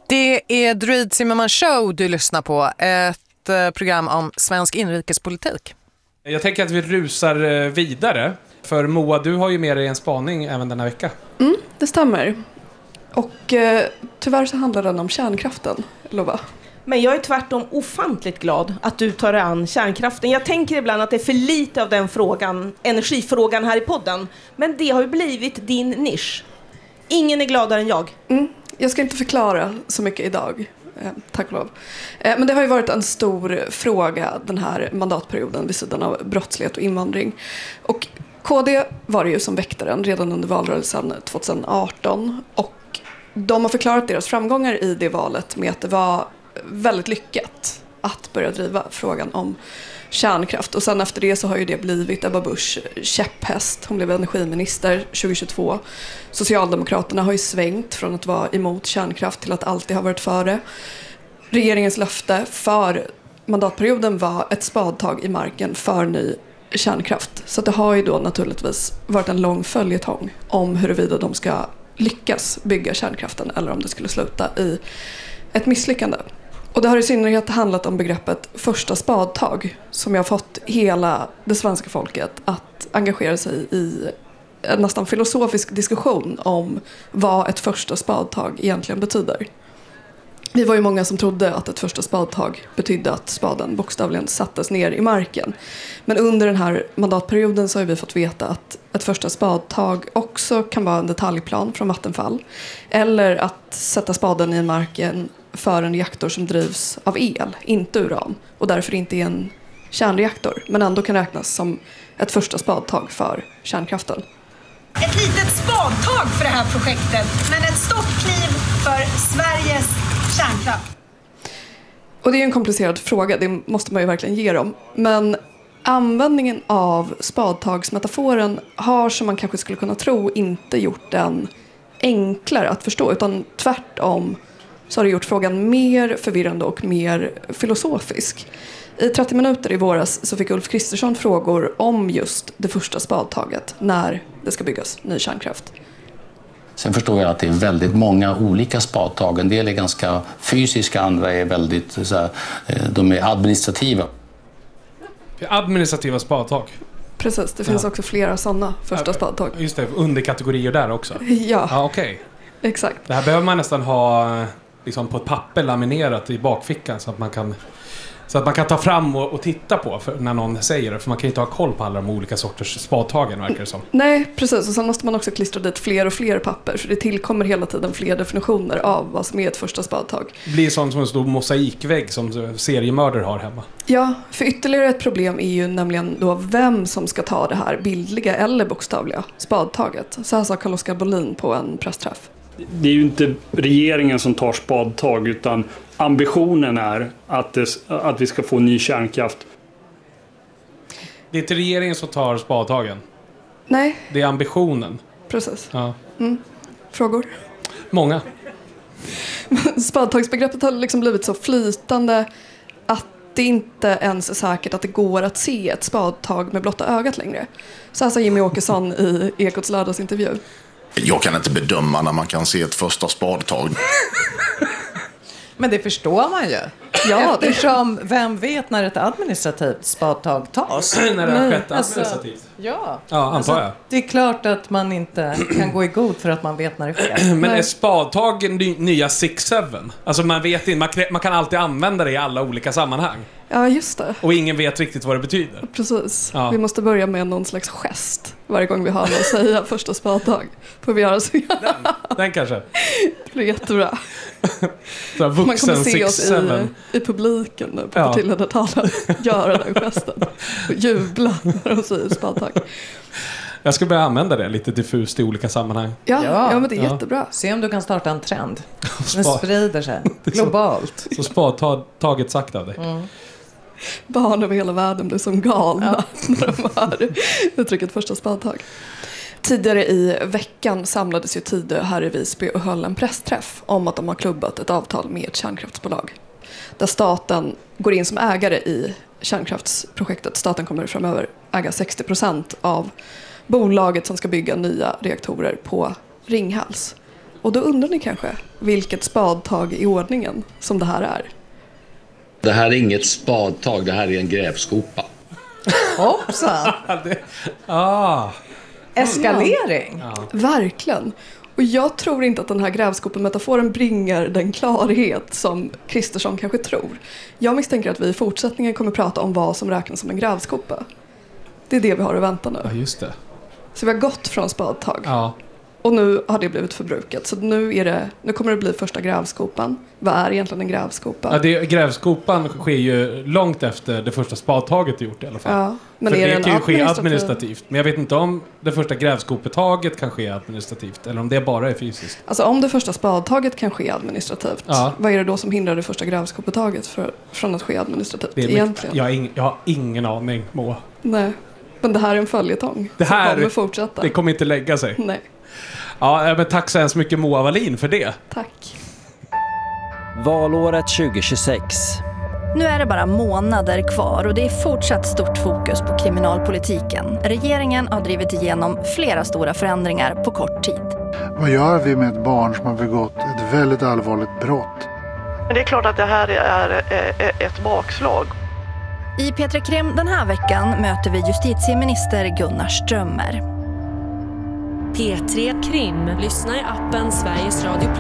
Det är Druid Zimmerman Show du lyssnar på, ett program om svensk inrikespolitik. Jag tänker att vi rusar vidare, för Moa, du har ju med dig en spaning även denna vecka. Det stämmer. Och tyvärr så handlar den om kärnkraften, Lova. Men jag är tvärtom ofantligt glad att du tar dig an kärnkraften. Jag tänker ibland att det är för lite av den frågan, energifrågan här i podden. Men det har ju blivit din nisch. Ingen är gladare än jag. Jag ska inte förklara så mycket idag, tack och lov. Men det har ju varit en stor fråga den här mandatperioden vid sidan av brottslighet och invandring. Och KD var det ju som väckte den redan under valrörelsen 2018. Och de har förklarat deras framgångar i det valet med att det var väldigt lyckat att börja driva frågan om kärnkraft. Och sen efter det så har ju det blivit Ebba Busch käpphäst. Hon blev energiminister 2022. Socialdemokraterna har ju svängt från att vara emot kärnkraft till att alltid ha varit före. Regeringens löfte för mandatperioden var ett spadtag i marken för ny kärnkraft. Så det har ju då naturligtvis varit en lång följetong om huruvida de ska lyckas bygga kärnkraften eller om det skulle sluta i ett misslyckande. Och det har i synnerhet handlat om begreppet första spadtag som jag har fått hela det svenska folket att engagera sig i en nästan filosofisk diskussion om vad ett första spadtag egentligen betyder. Vi var ju många som trodde att ett första spadtag betydde att spaden bokstavligen sattes ner i marken. Men under den här mandatperioden så har vi fått veta att ett första spadtag också kan vara en detaljplan från Vattenfall. Eller att sätta spaden i marken för en reaktor som drivs av el, inte uran. Och därför inte är en kärnreaktor, men ändå kan räknas som ett första spadtag för kärnkraften. Ett litet spadtag för det här projektet, men ett stort kliv för Sveriges kärnkraft. Och det är en komplicerad fråga, det måste man ju verkligen ge dem. Men användningen av spadtagsmetaforen har, som man kanske skulle kunna tro, inte gjort den enklare att förstå. Utan tvärtom så har det gjort frågan mer förvirrande och mer filosofisk. I 30 minuter i våras så fick Ulf Kristersson frågor om just det första spadtaget när det ska byggas ny kärnkraft. Sen förstår jag att det är väldigt många olika spadtag. En del är ganska fysiska, andra är väldigt så här, de är administrativa. Administrativa spadtag. Precis, det finns också flera sådana första spadtag. Just det, underkategorier där också. Ja, okej. Exakt. Det här behöver man nästan ha liksom på ett papper laminerat i bakfickan så att man kan ta fram och titta på när någon säger det. För man kan ju inte ha koll på alla de olika sorters spadtagen, verkar det som. Nej, precis. Och sen måste man också klistra dit fler och fler papper. För det tillkommer hela tiden fler definitioner av vad som är ett första spadtag. Det blir sånt som en stor mosaikvägg som seriemördare har hemma. Ja, för ytterligare ett problem är ju nämligen då vem som ska ta det här bildliga eller bokstavliga spadtaget. Så här sa Carl-Oskar Bolin på en pressträff. Det är ju inte regeringen som tar spadtag, utan ambitionen är att vi ska få ny kärnkraft. Det är inte regeringen som tar spadtagen. Nej. Det är ambitionen. Precis. Ja. Frågor? Många. Spadtagsbegreppet har liksom blivit så flytande att det inte ens är säkert att det går att se ett spadtag med blotta ögat längre. Så här sa Jimmy Åkesson i Ekots lördagsintervju. Jag kan inte bedöma när man kan se ett första spadtag. Men det förstår man ju. Ja, eftersom vem vet när ett administrativt spadtag tas? När det har skett administrativt. Ja, antar jag. Det är klart att man inte kan gå i god för att man vet när det sker. Men är spadtag nya 6-7? Alltså man vet inte, man kan alltid använda det i alla olika sammanhang. Ja, just det. Och ingen vet riktigt vad det betyder. Precis. Ja. Vi måste börja med någon slags gest varje gång vi hör någon säga första spadtag. Får vi göra så? Den kanske. Det blir jättebra. Så vuxen, man kommer se oss 6-7. i publiken nu på partiledartalen göra den gesten och jubla när de säger spadtag. Jag ska börja använda det lite diffust i olika sammanhang. Ja, men det är jättebra. Se om du kan starta en trend. Den sprider sig globalt. Så spadtaget sagt av dig. Barn över hela världen blir som galna när de hör uttrycket första spadtag. Tidigare i veckan samlades ju Tidö här i Visby och höll en pressträff om att de har klubbat ett avtal med ett kärnkraftsbolag. Där staten går in som ägare i kärnkraftsprojektet. Staten kommer framöver äga 60% av bolaget som ska bygga nya reaktorer på Ringhals. Och då undrar ni kanske vilket spadtag i ordningen som det här är. Det här är inget spadtag, det här är en grävskopa. Hoppsan! Eskalering. Ja, verkligen. Och jag tror inte att den här grävskopemetaforen bringar den klarhet som Kristersson kanske tror. Jag misstänker att vi i fortsättningen kommer prata om vad som räknas som en grävskopa. Det är det vi har att vänta nu. Ja, just det. Så vi har gått från spadtag. Ja. Och nu har det blivit förbrukat. Så nu kommer det bli första grävskopan. Vad är egentligen en grävskopa? Ja, grävskopan sker ju långt efter det första spadtaget är gjort i alla fall. Ja, men för är det kan ju ske administrativt. Men jag vet inte om det första grävskopetaget kan ske administrativt. Eller om det bara är fysiskt. Alltså om det första spadtaget kan ske administrativt. Vad är det då som hindrar det första grävskopetaget från att ske administrativt egentligen? Jag har ingen aning, Moa. Nej, men det här är en följetong. Det här kommer fortsätta. Det kommer inte lägga sig. Nej. Ja, men tack så hemskt mycket Moa Wallin för det. Tack. Valåret 2026. Nu är det bara månader kvar och det är fortsatt stort fokus på kriminalpolitiken. Regeringen har drivit igenom flera stora förändringar på kort tid. Vad gör vi med ett barn som har begått ett väldigt allvarligt brott? Men det är klart att det här är ett bakslag. I Petra Krim den här veckan möter vi justitieminister Gunnar Strömmer. P3 Krim. Lyssna i appen Sveriges Radio.